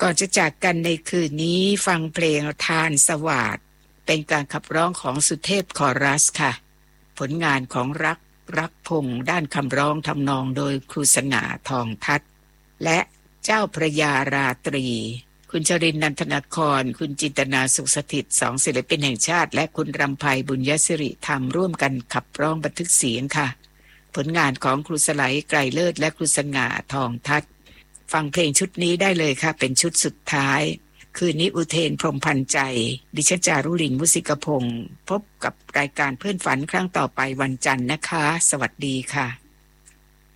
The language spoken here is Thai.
ก่อนจะจากกันในคืนนี้ฟังเพลงทานสวาทเป็นการขับร้องของสุเทพคอรัสค่ะผลงานของรักพงษ์ด้านคำร้องทำนองโดยครูสง่าทองทัศน์และเจ้าพระยาราตรีคุณชรินทร์นันทนครคุณจินตนาสุขสถิตย์2ศิลปินแห่งชาติและคุณรำไพบุญยศิริธรรมร่วมกันขับร้องบันทึกเสียงค่ะผลงานของครูสไลไกรเลิศและครูสง่าทองทัศน์ฟังเพลงชุดนี้ได้เลยค่ะเป็นชุดสุดท้ายคืนนี้อุเทนพรหมพันธ์ใจดิฉันจารุลิงมุสิกพงศ์พบกับรายการเพื่อนฝันครั้งต่อไปวันจันทร์นะคะสวัสดีค่ะ